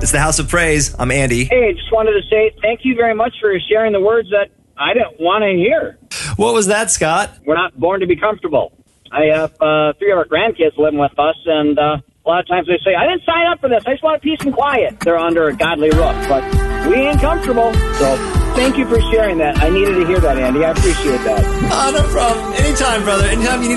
It's the House of Praise. I'm Andy. Hey, I just wanted to say thank you very much for sharing the words that I didn't want to hear. What was that, Scott? We're not born to be comfortable. I have 3 of our grandkids living with us, and a lot of times they say, I didn't sign up for this. I just want peace and quiet. They're under a godly roof, but we ain't comfortable. So thank you for sharing that. I needed to hear that, Andy. I appreciate that. No problem. Anytime, brother. Anytime you need